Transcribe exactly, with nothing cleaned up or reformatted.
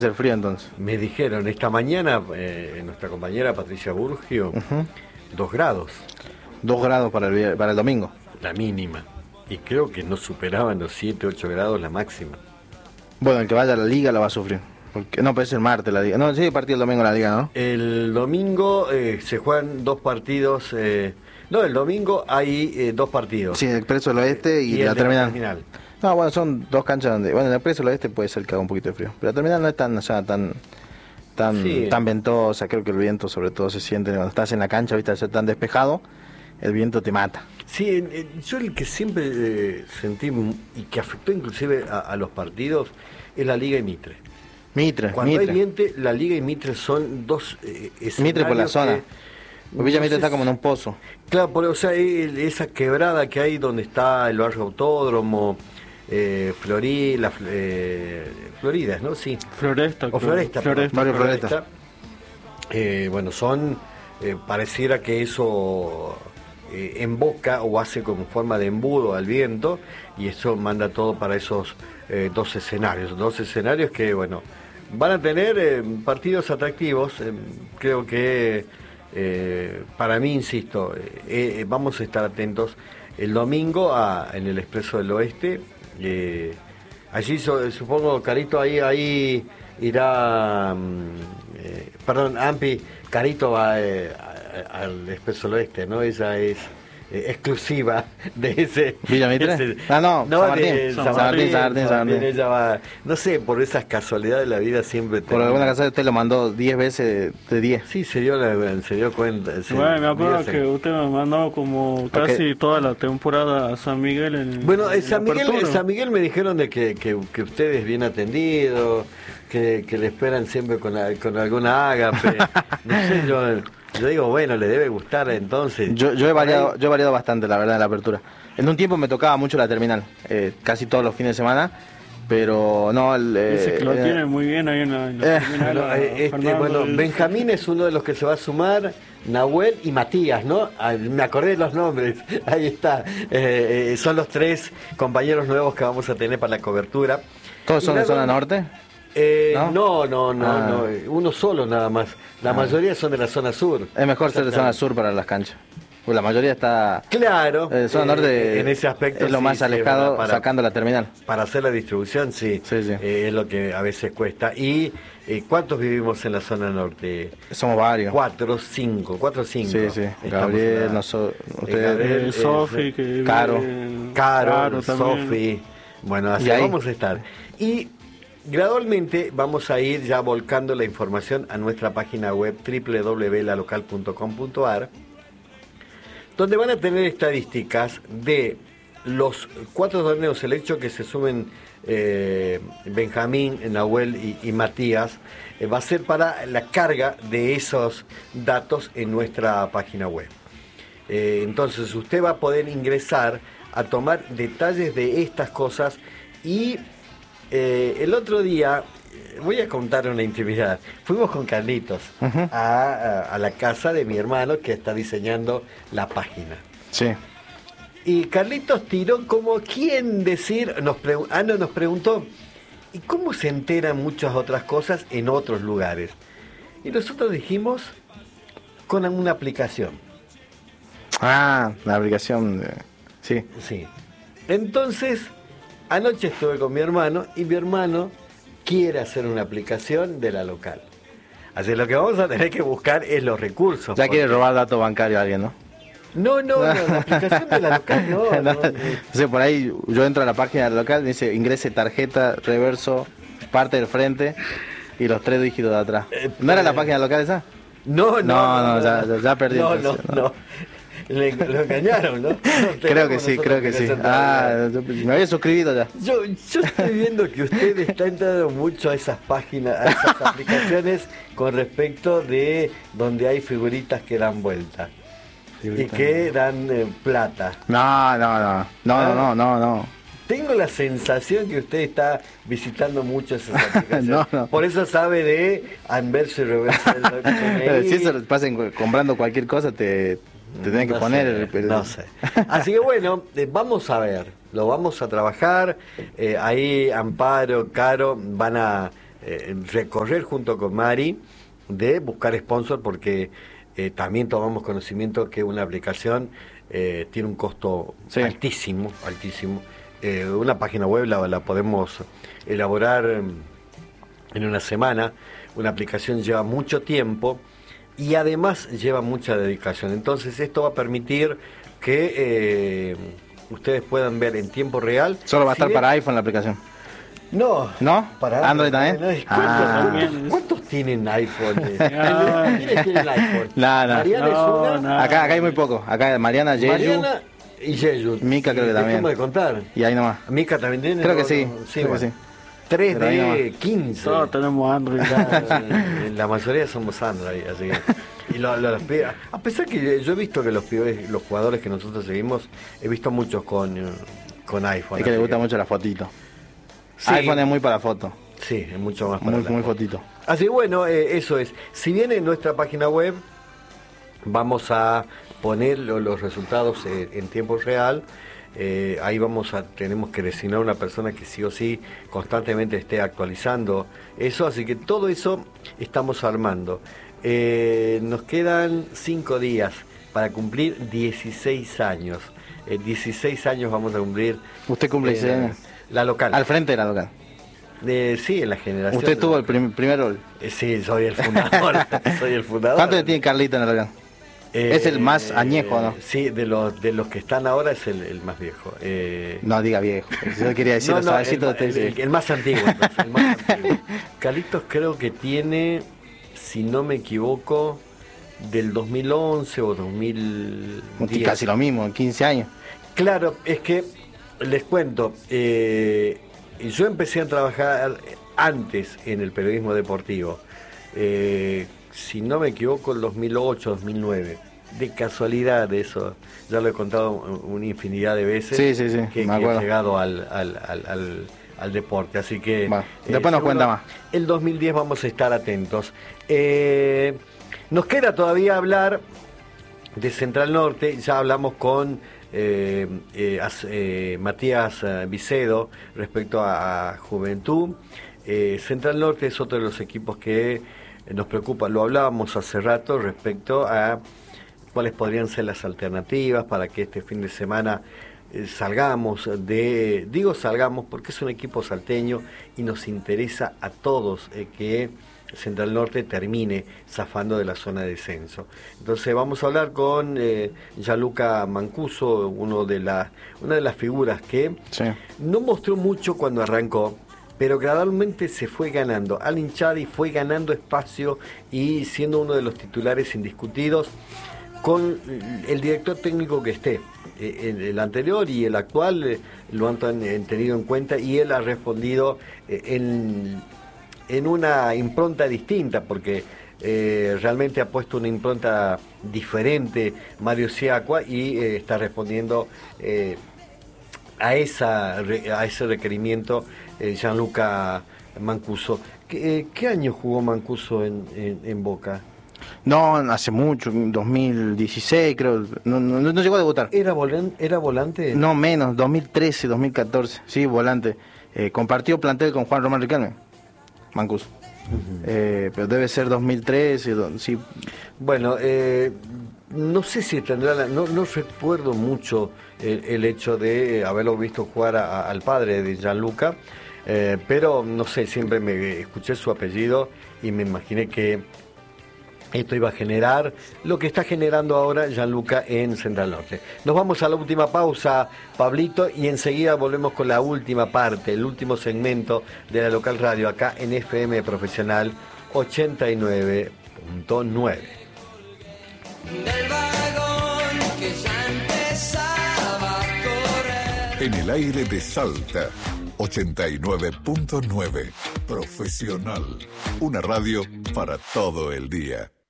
el frío entonces. Me dijeron esta mañana, eh, nuestra compañera Patricia Burgio, uh-huh. dos grados. Dos grados para el, para el domingo. La mínima. Y creo que no superaban los siete, ocho grados la máxima. Bueno, el que vaya a la liga lo va a sufrir. Porque, no, pero es el martes la liga. No, sí, partido el domingo la liga, ¿no? El domingo eh, se juegan dos partidos. Eh, no, el domingo hay eh, dos partidos. Sí, el Expreso del Oeste y, y la terminal. terminal. No, bueno, son dos canchas donde... Bueno, el Expreso del Oeste puede ser que haga un poquito de frío. Pero la terminal no es tan, o sea, tan, tan, sí. tan ventosa. Creo que el viento sobre todo se siente cuando estás en la cancha, viste, al ser tan despejado, el viento te mata. Sí, yo el que siempre eh, sentí y que afectó inclusive a, a los partidos es la Liga y Mitre. Mitre, Cuando Mitre. hay viento, la Liga y Mitre son dos eh, escenarios. Mitre por la zona. Que, Villa Mitre está como en un pozo. Claro, por, o sea, esa quebrada que hay donde está el barrio Autódromo, eh, Florida, eh, Florida, ¿no? Sí. Floresta. O Floresta. Floresta. Barrio Floresta. Floresta. Eh, bueno, son, eh, pareciera que eso eh, emboca o hace como forma de embudo al viento y eso manda todo para esos eh, dos escenarios. Dos escenarios que, bueno, van a tener eh, partidos atractivos. Eh, creo que eh, para mí, insisto, eh, eh, vamos a estar atentos el domingo a, en el Expreso del Oeste. Eh, allí so, supongo, Carito, ahí ahí irá, eh, perdón, Ampi, Carito va eh, a, al Expreso del Oeste, ¿no? Ella es eh, exclusiva de ese... ¿Villa Mitre? Ese, ah, no, no, San Martín. de, San, San Martín, San Martín, San Martín. Ella va, no sé, por esas casualidades de la vida siempre... Por termina. Alguna casualidad usted lo mandó diez veces de diez. Sí, se dio, la, se dio cuenta. Se, bueno, me acuerdo que usted me mandó como casi okay. toda la temporada a San Miguel. En, bueno, en San, en Miguel, San Miguel me dijeron de que, que, que ustedes bien atendidos, que, que le esperan siempre con, con alguna ágape. No sé, yo... Yo digo, bueno, le debe gustar entonces. Yo, yo he variado, yo he variado bastante, la verdad, en la apertura. En un tiempo me tocaba mucho la terminal, eh, casi todos los fines de semana, pero no... El, eh, Dice que lo eh, tiene muy bien ahí en la, en la eh, terminal. Bueno, eh, este, bueno, Benjamín es uno de los que se va a sumar, Nahuel y Matías, ¿no? Ah, me acordé de los nombres, ahí está. Eh, eh, son los tres compañeros nuevos que vamos a tener para la cobertura. ¿Todos son de zona norte? Eh, ¿No? no, no, no, ah. no, uno solo nada más. La ah. mayoría son de la zona sur. Es mejor ser de zona sur para las canchas. Pues la mayoría está... Claro. Eh, zona norte en ese aspecto es lo sí, más alejado, sí, para, sacando la terminal. Para hacer la distribución, sí. sí, sí. Eh, es lo que a veces cuesta. ¿Y eh, cuántos vivimos en la zona norte? Somos varios. Cuatro, cinco. Cuatro, cinco. Sí, sí. Gabriel, la... nosotros... Gabriel, eh, Sofi, que Caro. Caro, Sofi. Bueno, así vamos a estar. Y... gradualmente vamos a ir ya volcando la información a nuestra página web doble u doble u doble u punto la local punto com punto a r, donde van a tener estadísticas de los cuatro torneos, el hecho que se sumen eh, Benjamín, Nahuel y, y Matías, eh, va a ser para la carga de esos datos en nuestra página web. Eh, entonces usted va a poder ingresar a tomar detalles de estas cosas y... Eh, el otro día, voy a contar una intimidad, fuimos con Carlitos uh-huh. a, a, a la casa de mi hermano que está diseñando la página. Sí. Y Carlitos tiró como quién decir, nos pregu- ah, no, nos preguntó, ¿y cómo se enteran muchas otras cosas en otros lugares? Y nosotros dijimos, con una aplicación. Ah, la aplicación, de... sí. Sí. Entonces... anoche estuve con mi hermano y mi hermano quiere hacer una aplicación de la local. Así que lo que vamos a tener que buscar es los recursos. Ya porque... quiere robar datos bancarios a alguien, ¿no? No, no, no, la aplicación de la local no. no, no. O sea, por ahí yo entro a la página de la local, dice ingrese tarjeta, reverso, parte del frente y los tres dígitos de atrás. ¿No era la página local esa? No, no, no, no, no ya, ya, ya perdí. No, no, no. no. Le, lo engañaron, ¿no? no creo que sí, creo que sí. Ah, yo, me había suscrito ya. Yo, yo estoy viendo que usted está entrando mucho a esas páginas, a esas aplicaciones con respecto de donde hay figuritas que dan vuelta y que dan eh, plata. No, no, no, no, ¿Ah? no, no, no. Tengo la sensación que usted está visitando mucho esas aplicaciones. no, no. Por eso sabe de Anverso y Reverso. Si eso lo pasan comprando cualquier cosa, te... Te tienen que no poner sé, el... No sé. Así que bueno, eh, vamos a ver, lo vamos a trabajar. Eh, ahí Amparo, Caro van a eh, recorrer junto con Mari de buscar sponsor, porque eh, también tomamos conocimiento que una aplicación eh, tiene un costo sí. altísimo, altísimo. Eh, una página web la, la podemos elaborar en una semana, una aplicación lleva mucho tiempo y además lleva mucha dedicación. Entonces esto va a permitir que eh, ustedes puedan ver en tiempo real. Solo va a estar bien para iPhone la aplicación. No, ¿no? Para Android también. ¿Cuántos, ah. ¿cuántos, ¿Cuántos tienen iPhone? No. ¿Quiénes tienen iPhone? No, no. Mariana no, es una. No. Acá, acá hay muy poco. Acá Mariana, Yeyu. Mariana y Yeyu. Mica creo que también. ¿Cómo de contar? Y ahí nomás. Mica también tiene. Creo que sí. No, sí, creo bueno. que sí. tres de quince. Todos tenemos Android. La mayoría somos Android, así que. Y lo, lo, los pibes, a pesar que yo he visto que los pibes, los jugadores que nosotros seguimos, he visto muchos con, con iPhone. Es que le gusta que... mucho la fotito. Sí. iPhone es muy para foto. Sí, es mucho más para muy, muy fotito. Así bueno, eh, eso es. Si bien en nuestra página web vamos a poner lo, los resultados eh, en tiempo real, eh, ahí vamos a tenemos que designar una persona que sí o sí constantemente esté actualizando eso, así que todo eso estamos armando. Eh, nos quedan cinco días para cumplir dieciséis años. Eh, dieciséis años vamos a cumplir. ¿Usted cumple dieciséis años? La local. Al frente de la local. De, sí, en la generación. ¿Usted tuvo el prim primer rol? Eh, sí, soy el fundador. soy el fundador. ¿Cuánto tiene Carlito en la local? Eh, es el más añejo, ¿no? Sí, de los de los que están ahora es el, el más viejo. Eh, no diga viejo, yo quería decir no, no, el, el, el, el más antiguo, entonces, el más antiguo. Carlitos creo que tiene, si no me equivoco, del dos mil once o dos mil diez. Casi lo mismo, quince años. Claro, es que les cuento, eh, yo empecé a trabajar antes en el periodismo deportivo, eh, si no me equivoco, el dos mil ocho, dos mil nueve. De casualidad de eso, ya lo he contado una infinidad de veces, sí, sí, sí, que, que he llegado al, al, al, al, al deporte, así que... Bueno, después eh, nos cuenta más. El dos mil diez vamos a estar atentos. Eh, nos queda todavía hablar de Central Norte, ya hablamos con... Eh, eh, eh, Matías Vicedo respecto a, a Juventud. eh, Central Norte es otro de los equipos que nos preocupa, lo hablábamos hace rato respecto a cuáles podrían ser las alternativas para que este fin de semana eh, salgamos de, digo salgamos porque es un equipo salteño y nos interesa a todos eh, que Central Norte termine zafando de la zona de descenso. Entonces vamos a hablar con eh, Gianluca Mancuso, uno de la, una de las figuras que sí. no mostró mucho cuando arrancó, pero gradualmente se fue ganando al hinchada y fue ganando espacio y siendo uno de los titulares indiscutidos con el director técnico que esté. Eh, el anterior y el actual eh, lo han tenido en cuenta y él ha respondido eh, en... en una impronta distinta, porque eh, realmente ha puesto una impronta diferente Mario Siacua y eh, está respondiendo eh, a esa a ese requerimiento eh, Gianluca Mancuso. ¿Qué, eh, ¿Qué año jugó Mancuso en, en, en Boca? No, hace mucho, dos mil dieciséis creo, no, no, no llegó a debutar. ¿Era, volan, ¿Era volante? No, menos, dos mil trece, dos mil catorce, sí, volante. Eh, compartió plantel con Juan Román Riquelme. Mancuso. Uh-huh. eh, pero debe ser dos mil trece, sí. Bueno, eh, no sé si tendrá, la, no, no recuerdo mucho el, el hecho de haberlo visto jugar a, a, al padre de Gianluca, eh, pero no sé, siempre me escuché su apellido y me imaginé que esto iba a generar lo que está generando ahora Gianluca en Central Norte. Nos vamos a la última pausa, Pablito, y enseguida volvemos con la última parte, el último segmento de la local radio acá en F M Profesional ochenta y nueve punto nueve. En el aire de Salta, ochenta y nueve punto nueve. Profesional. Una radio para todo el día.